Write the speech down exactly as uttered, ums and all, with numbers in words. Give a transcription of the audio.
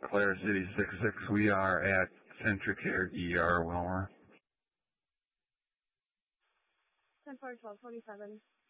Clare City six six, we are at Centric Air E R, Wilmer. ten four twelve twenty-seven.